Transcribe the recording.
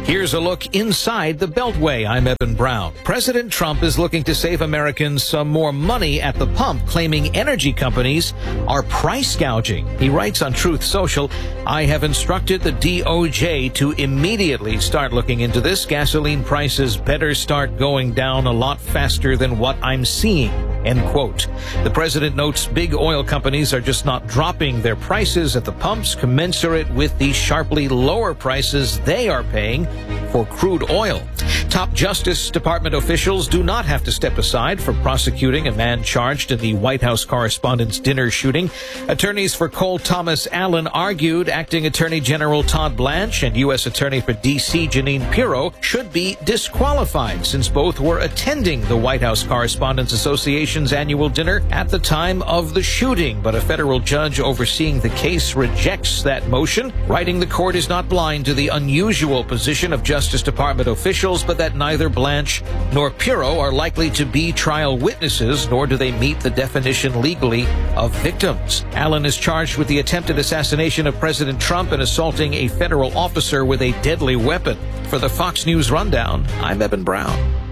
Here's a look inside the Beltway. I'm Evan Brown. President Trump is looking to save Americans some more money at the pump, claiming energy companies are price gouging. He writes on Truth Social, "I have instructed the DOJ to immediately start looking into this. Gasoline prices better start going down a lot faster than what I'm seeing." End quote. The president notes big oil companies are just not dropping their prices at the pumps commensurate with the sharply lower prices they are paying for crude oil. Top Justice Department officials do not have to step aside for prosecuting a man charged in the White House Correspondents' Dinner shooting. Attorneys for Cole Thomas Allen argued acting Attorney General Todd Blanche and U.S. Attorney for D.C. Jeanine Pirro should be disqualified since both were attending the White House Correspondents Association's annual dinner at the time of the shooting. But a federal judge overseeing the case rejects that motion, writing the court is not blind to the unusual position of Justice Department officials, but that neither Blanche nor Pirro are likely to be trial witnesses, nor do they meet the definition legally of victims. Allen is charged with the attempted assassination of President Trump and assaulting a federal officer with a deadly weapon. For the Fox News Rundown, I'm Evan Brown.